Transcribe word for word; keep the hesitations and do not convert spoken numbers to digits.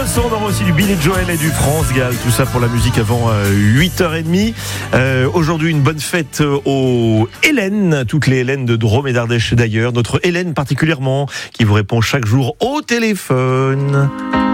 son, on aura aussi du Billy Joel et du France Gall. Tout ça pour la musique avant euh, huit heures trente. Euh, aujourd'hui, une bonne fête aux Hélène, toutes les Hélènes de Drôme et d'Ardèche d'ailleurs. Notre Hélène particulièrement, qui vous répond chaque jour au téléphone.